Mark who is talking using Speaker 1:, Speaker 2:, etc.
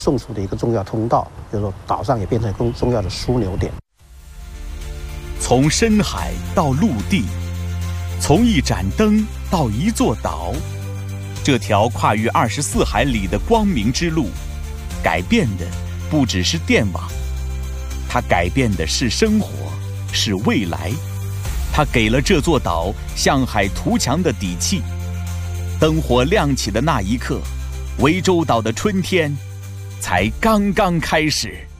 Speaker 1: 送出的一个重要通道，就是说岛上也变成一个重要的枢纽点。
Speaker 2: 从深海到陆地，从一盏灯到一座岛，这条跨越24海里的光明之路，改变的不只是电网，它改变的是生活，是未来。它给了这座岛向海图强的底气。灯火亮起的那一刻，涠洲岛的春天才刚刚开始。